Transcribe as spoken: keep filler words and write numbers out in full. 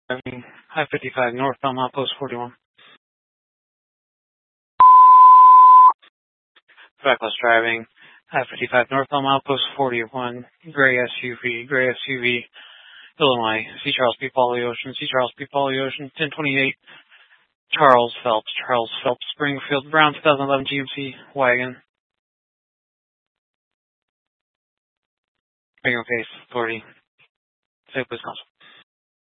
driving, I fifty-five northbound, outpost forty-one. Reckless driving, I fifty-five northbound, outpost forty-one. Gray S U V, gray S U V, Illinois. C. Charles P. Pauli Ocean, C. Charles P. Pauli Ocean, ten twenty-eight. Charles Phelps, Charles Phelps, Springfield, Brown twenty eleven G M C wagon. Bring Pace, authority. Safe Wisconsin.